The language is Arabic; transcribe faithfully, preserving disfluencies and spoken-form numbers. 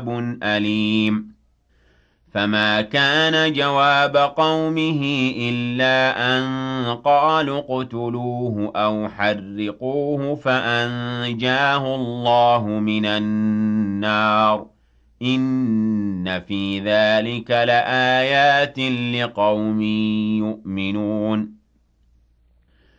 أليم فما كان جواب قومه إلا أن قالوا اقتلوه أو حرقوه فأنجاه الله من النار إن في ذلك لآيات لقوم يؤمنون